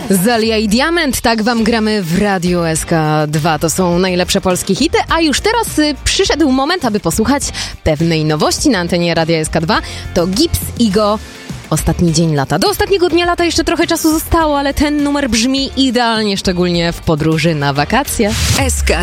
Zalia i Diament, tak wam gramy w Radiu SK2. To są najlepsze polskie hity, a już teraz przyszedł moment, aby posłuchać pewnej nowości na antenie Radia SK2. To Gibbs Ego, Ostatni dzień lata. Do ostatniego dnia lata jeszcze trochę czasu zostało, ale ten numer brzmi idealnie, szczególnie w podróży na wakacje. SK